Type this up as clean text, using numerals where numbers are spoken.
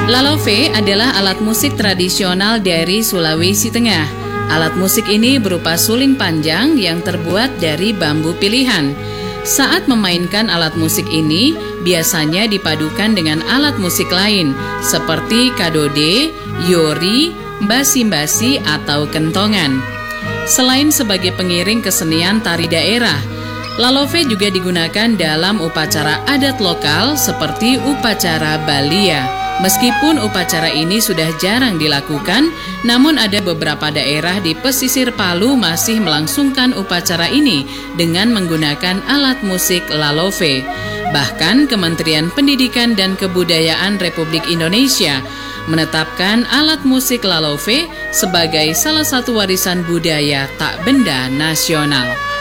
Lalove adalah alat musik tradisional dari Sulawesi Tengah. Alat musik ini berupa suling panjang yang terbuat dari bambu pilihan. Saat memainkan alat musik ini, biasanya dipadukan dengan alat musik lain seperti kadode, yori, basi-basi atau kentongan. Selain sebagai pengiring kesenian tari daerah, lalove juga digunakan dalam upacara adat lokal seperti upacara Balia. Meskipun upacara ini sudah jarang dilakukan, namun ada beberapa daerah di pesisir Palu masih melangsungkan upacara ini dengan menggunakan alat musik lalove. Bahkan Kementerian Pendidikan dan Kebudayaan Republik Indonesia menetapkan alat musik lalove sebagai salah satu warisan budaya tak benda nasional.